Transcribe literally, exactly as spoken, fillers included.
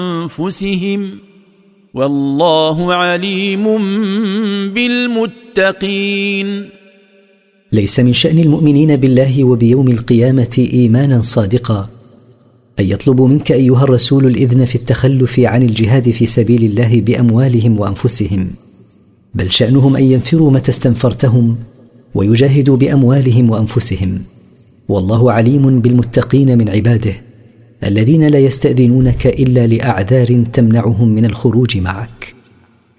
وأنفسهم والله عليم بالمتقين. ليس من شأن المؤمنين بالله وبيوم القيامة إيمانا صادقا أن يطلبوا منك أيها الرسول الإذن في التخلف عن الجهاد في سبيل الله بأموالهم وأنفسهم، بل شأنهم أن ينفروا متى استنفرتهم ويجاهدوا بأموالهم وأنفسهم، والله عليم بالمتقين من عباده الذين لا يستأذنونك إلا لأعذار تمنعهم من الخروج معك.